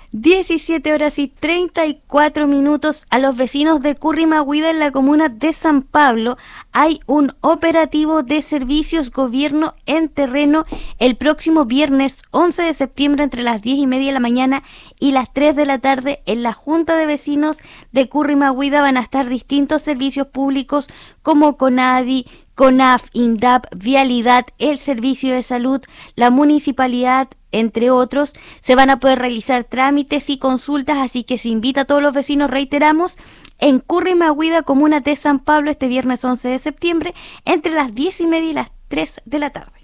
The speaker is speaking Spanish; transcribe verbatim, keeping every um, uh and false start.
diecisiete horas y treinta y cuatro minutos. A los vecinos de Currimagüida, en la comuna de San Pablo, hay un operativo de servicios gobierno en terreno el próximo viernes once de septiembre entre las diez y media de la mañana y las tres de la tarde. En la Junta de Vecinos de Currimagüida van a estar distintos servicios públicos como CONADI, CONAF, INDAP, Vialidad, el Servicio de Salud, la Municipalidad, entre otros. Se van a poder realizar trámites y consultas, así que se invita a todos los vecinos, reiteramos, en Currimagüida, comuna de San Pablo, este viernes once de septiembre, entre las diez y media y las tres de la tarde.